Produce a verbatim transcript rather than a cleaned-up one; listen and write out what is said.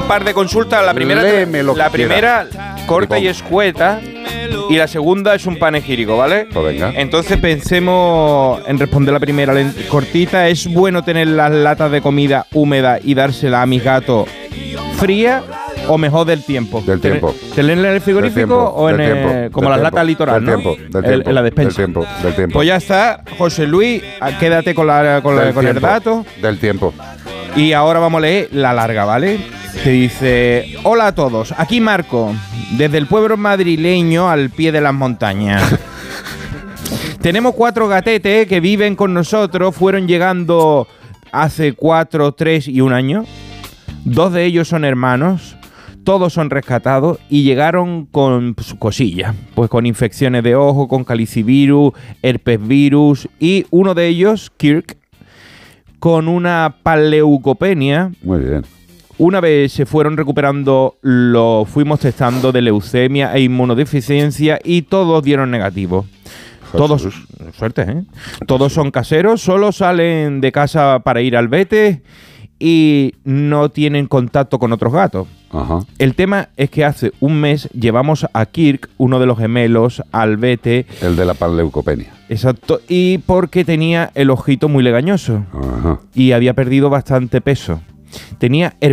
par de consultas. La primera, Léeme lo la que primera corta y escueta. Y la segunda es un panegírico, ¿vale? Pues venga. Entonces pensemos en responder la primera cortita. ¿Es bueno tener las latas de comida húmeda y dársela a mis gatos fría o mejor del tiempo? Del tiempo. ¿Tenerla en el frigorífico Del tiempo, o en del el, tiempo, como del las tiempo, latas litoral, del ¿no? tiempo, del El- tiempo, en la despensa. del tiempo, del tiempo. Pues ya está, José Luis, quédate con, la, con, la- Del con el tiempo, dato. Del tiempo. Y ahora vamos a leer la larga, ¿vale? Que dice: hola a todos, aquí Marco, desde el pueblo madrileño al pie de las montañas. Tenemos cuatro gatetes que viven con nosotros, fueron llegando hace cuatro, tres y un año. Dos de ellos son hermanos, todos son rescatados y llegaron con sus cosillas, pues con infecciones de ojo, con calicivirus, herpes virus y uno de ellos, Kirk, con una paleucopenia. Muy bien. Una vez se fueron recuperando, lo fuimos testando de leucemia e inmunodeficiencia y todos dieron negativo. Todos, suerte, ¿eh? Todos son caseros, solo salen de casa para ir al vete y no tienen contacto con otros gatos. Ajá. El tema es que hace un mes llevamos a Kirk, uno de los gemelos, al vete. El de la panleucopenia. Exacto, y porque tenía el ojito muy legañoso Ajá. y había perdido bastante peso. Tenía